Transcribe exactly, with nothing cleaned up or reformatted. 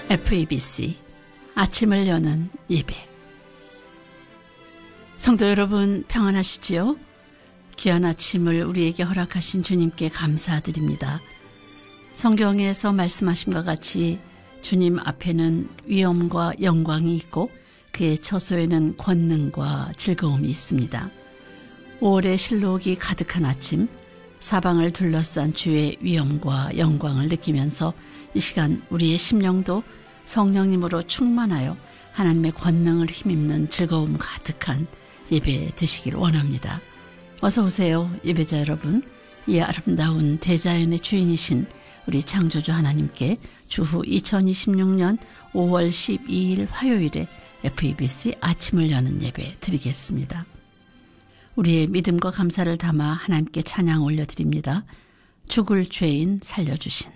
에프이비씨 아침을 여는 예배. 성도 여러분, 평안하시지요? 귀한 아침을 우리에게 허락하신 주님께 감사드립니다. 성경에서 말씀하심과 같이 주님 앞에는 위엄과 영광이 있고 그의 처소에는 권능과 즐거움이 있습니다. 오월의 실록이 가득한 아침, 사방을 둘러싼 주의 위엄과 영광을 느끼면서 이 시간 우리의 심령도 성령님으로 충만하여 하나님의 권능을 힘입는 즐거움 가득한 예배 되시길 원합니다. 어서 오세요, 예배자 여러분. 이 아름다운 대자연의 주인이신 우리 창조주 하나님께 주후 이천이십육 년 오월 십이일 화요일에 에프이비씨 아침을 여는 예배 드리겠습니다. 우리의 믿음과 감사를 담아 하나님께 찬양 올려드립니다. 죽을 죄인 살려주신